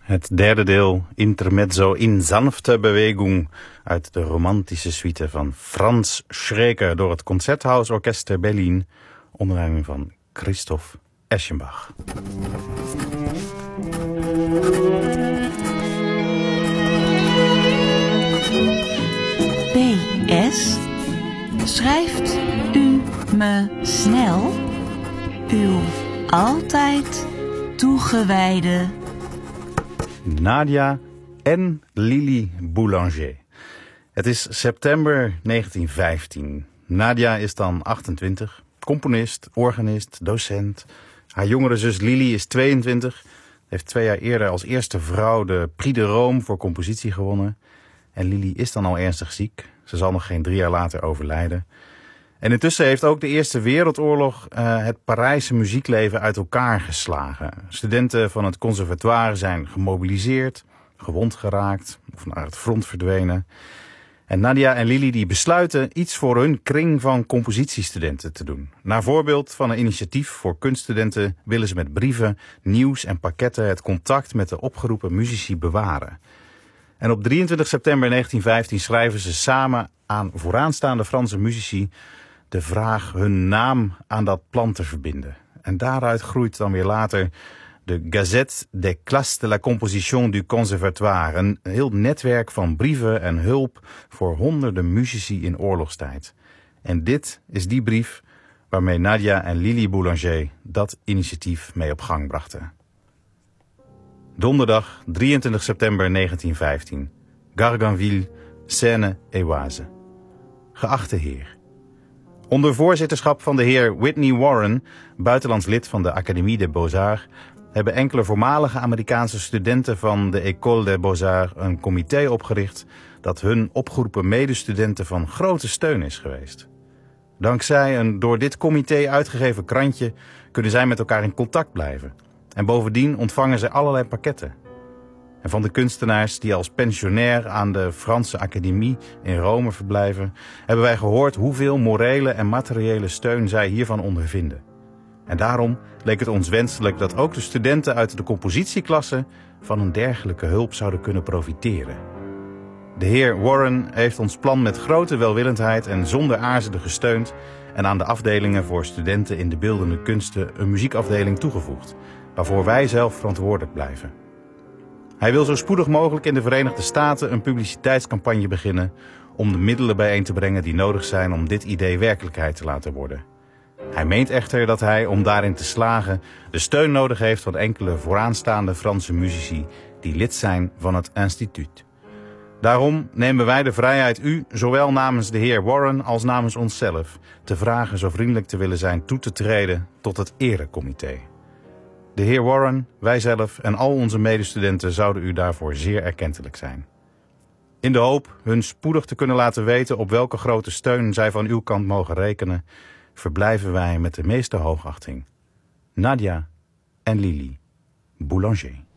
Het derde deel, Intermezzo in sanfte Bewegung, uit de romantische suite van Franz Schreker door het Concerthausorkest te Berlin, onder leiding van Christoph Eschenbach. PS. Schrijft u me snel uw altijd toegewijde Nadia en Lili Boulanger. Het is september 1915. Nadia is dan 28, componist, organist, docent. Haar jongere zus Lili is 22, heeft 2 jaar eerder als eerste vrouw de Prix de Rome voor compositie gewonnen. En Lili is dan al ernstig ziek. Ze zal nog geen 3 jaar later overlijden. En intussen heeft ook de Eerste Wereldoorlog het Parijse muziekleven uit elkaar geslagen. Studenten van het conservatoire zijn gemobiliseerd, gewond geraakt of naar het front verdwenen. En Nadia en Lili die besluiten iets voor hun kring van compositiestudenten te doen. Naar voorbeeld van een initiatief voor kunststudenten willen ze met brieven, nieuws en pakketten het contact met de opgeroepen muzici bewaren. En op 23 september 1915 schrijven ze samen aan vooraanstaande Franse muzici de vraag hun naam aan dat plan te verbinden. En daaruit groeit dan weer later de Gazette des Classes de la Composition du Conservatoire. Een heel netwerk van brieven en hulp voor honderden muzici in oorlogstijd. En dit is die brief waarmee Nadia en Lili Boulanger dat initiatief mee op gang brachten. Donderdag 23 september 1915. Garganville, Seine-et-Oise. Geachte heer. Onder voorzitterschap van de heer Whitney Warren, buitenlands lid van de Académie des Beaux-Arts, hebben enkele voormalige Amerikaanse studenten van de École des Beaux-Arts een comité opgericht dat hun opgeroepen medestudenten van grote steun is geweest. Dankzij een door dit comité uitgegeven krantje kunnen zij met elkaar in contact blijven. En bovendien ontvangen zij allerlei pakketten. En van de kunstenaars die als pensionair aan de Franse Académie in Rome verblijven, hebben wij gehoord hoeveel morele en materiële steun zij hiervan ondervinden. En daarom leek het ons wenselijk dat ook de studenten uit de compositieklasse van een dergelijke hulp zouden kunnen profiteren. De heer Warren heeft ons plan met grote welwillendheid en zonder aarzelen gesteund en aan de afdelingen voor studenten in de beeldende kunsten een muziekafdeling toegevoegd, waarvoor wij zelf verantwoordelijk blijven. Hij wil zo spoedig mogelijk in de Verenigde Staten een publiciteitscampagne beginnen om de middelen bijeen te brengen die nodig zijn om dit idee werkelijkheid te laten worden. Hij meent echter dat hij, om daarin te slagen, de steun nodig heeft van enkele vooraanstaande Franse muzici die lid zijn van het instituut. Daarom nemen wij de vrijheid u, zowel namens de heer Warren als namens onszelf, te vragen zo vriendelijk te willen zijn toe te treden tot het erecomité. De heer Warren, wijzelf en al onze medestudenten zouden u daarvoor zeer erkentelijk zijn. In de hoop hun spoedig te kunnen laten weten op welke grote steun zij van uw kant mogen rekenen, verblijven wij met de meeste hoogachting. Nadia en Lili Boulanger.